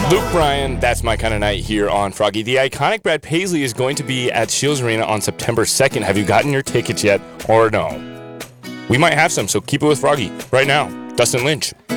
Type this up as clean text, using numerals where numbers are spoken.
Luke Bryan, that's my kind of night here on Froggy. The iconic Brad Paisley is going to be at Shields Arena on September 2nd. Have you gotten your tickets yet or no? We might have some, so keep it with Froggy right now. Dustin Lynch.